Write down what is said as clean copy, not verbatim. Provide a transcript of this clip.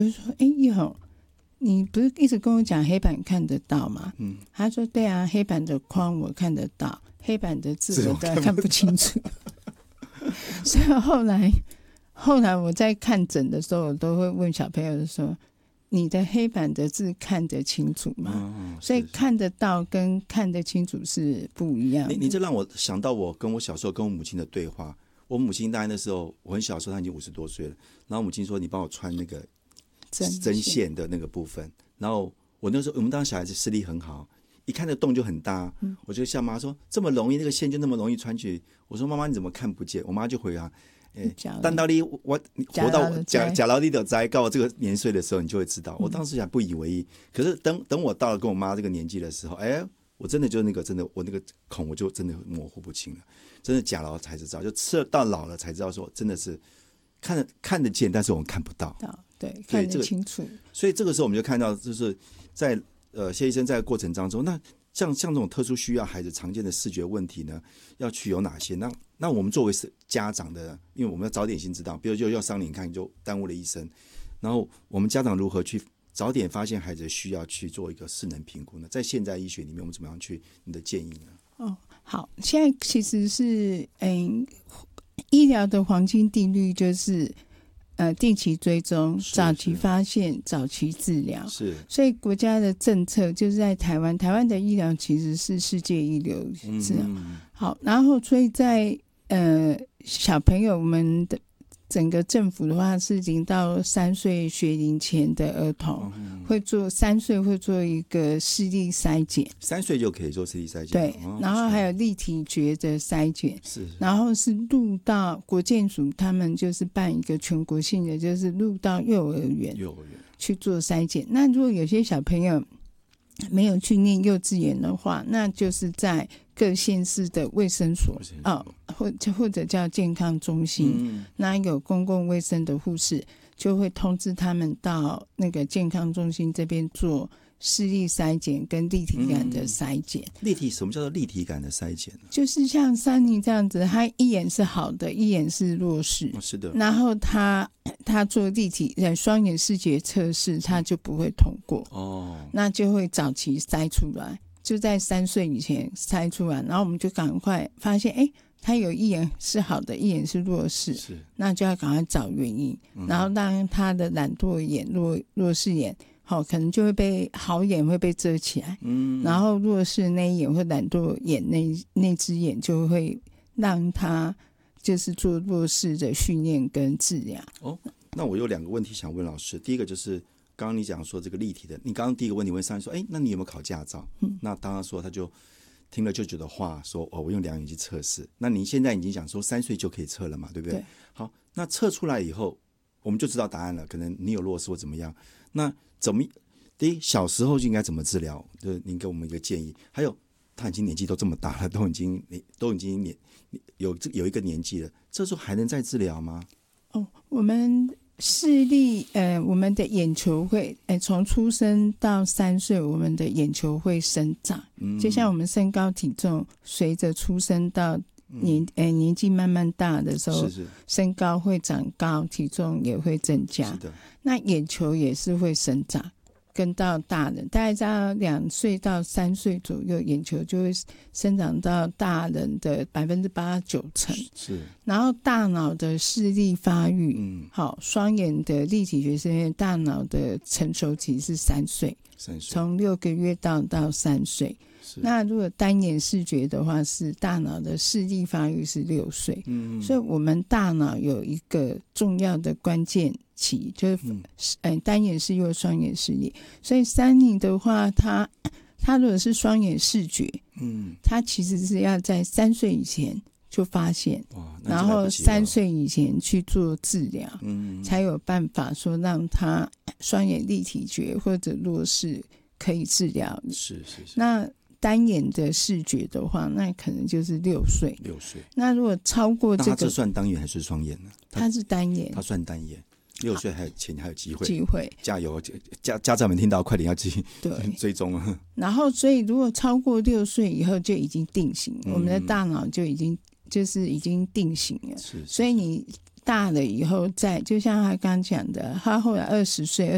一宏，你不是一直跟我讲黑板看得到吗？他说对啊，黑板的框我看得到，黑板的字我看不清楚。所以后来我在看诊的时候，我都会问小朋友说，你的黑板的字看得清楚吗？所以看得到跟看得清楚是不一样的。 你这让我想到我跟我小时候跟我母亲的对话。我母亲大概那时候我很小的时候，她已经50多岁了，然后母亲说你帮我穿那个针线的那个部分，然后我那时候我们当时小孩子视力很好，一看那洞就很大，我就笑妈说这么容易，那个线就那么容易穿去。我说妈妈你怎么看不见？我妈就回答但到你我活到假劳力的灾到这个年岁的时候，你就会知道。我当时想不以为意，可是等我到了跟我妈这个年纪的时候，我真的就那个真的我那个孔我就真的模糊不清了，真的假老才知道，就吃到老了才知道说真的是看得见，但是我们看不到， 对，看得清楚。 所以这个时候我们就看到，就是在谢医生在过程当中，那像这种特殊需要孩子常见的视觉问题呢，要去有哪些？那我们作为是家长的，因为我们要早点先知道，比如就要伤脸看就耽误了医生，然后我们家长如何去早点发现孩子需要去做一个适能评估呢？在现代医学里面，我们怎么样去你的建议呢？ 好，现在其实是医疗的黄金定律就是定期追踪、早期发现、早期治疗。是，所以国家的政策就是在台湾的医疗其实是世界一流治疗。好，然后所以在小朋友我们的整个政府的话是0到3岁学龄前的儿童会做3岁会做一个视力筛检 ，3岁就可以做视力筛检， 对，然后还有立体觉的筛检，是，然后是入到国健署他们就是办一个全国性的，就是入到幼儿园去做筛检。那如果有些小朋友没有去念幼稚园的话，那就是在各县市的卫生所或者叫健康中心，那有公共卫生的护士就会通知他们到那个健康中心这边做视力筛检跟立体感的筛检。 什么叫做立体感的筛检呢？ 就是像珊妮这样子，他一眼是好的，一眼是弱视，是的，然后他做立体双眼视觉测试，他就不会通过那就会早期筛出来，就在3岁以前筛出来，然后我们就赶快发现他有一眼是好的，一眼是弱视，那就要赶快找原因，然后让他的懒惰眼、弱视眼可能就会被好眼会被遮起来，然后弱视那一眼或懒惰眼那只眼就会让他就是做弱视的训练跟治疗。 那我有2个问题想问老师。第一个就是刚刚你讲说这个立体的，你刚刚第一个问题问上说那你有没有考驾照？那当然说他就听了就觉得话说我用2眼去测试。那你现在已经讲说3岁就可以测了嘛，对不对？好，那测出来以后我们就知道答案了，可能你有弱视或怎么样。那第一小时候就应该怎么治疗？就是您给我们一个建议。还有他已经年纪都这么大了，都已经有一个年纪了，这时候还能再治疗吗？ 我们视力我们的眼球会从出生到3岁，我们的眼球会生长，就像我们身高体重随着出生到年纪慢慢大的时候，身高会长高，体重也会增加，那眼球也是会生长，跟到大人大概在2岁到3岁左右，眼球就会生长到大人的8-9%，是。然后大脑的视力发育，双眼的立体觉是大脑的成熟期是3岁，从6个月到3岁。那如果单眼视觉的话，是大脑的视力发育是6岁，所以我们大脑有一个重要的关键期，就是单眼视或双眼视力。所以珊妮的话，他如果是双眼视觉，他其实是要在3岁以前就发现，然后3岁以前去做治疗，才有办法说让他双眼立体觉或者弱视可以治疗。是。那单眼的视觉的话，那可能就是6岁。那如果超过这个， 那他这算单眼还是双眼呢？ 他是单眼， 他算单眼。6岁还有机会，加油！家长们听到快点要追踪了。然后，所以如果超过6岁以后就已经定型，我们的大脑就已经定型了。所以你大了以后就像他刚讲的，他后来20岁、